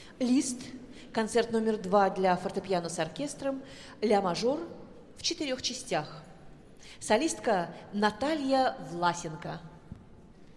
Лист, концерт номер 2 для фортепиано с оркестром, ля-мажор в 4 частях. Солистка Наталья Власенко.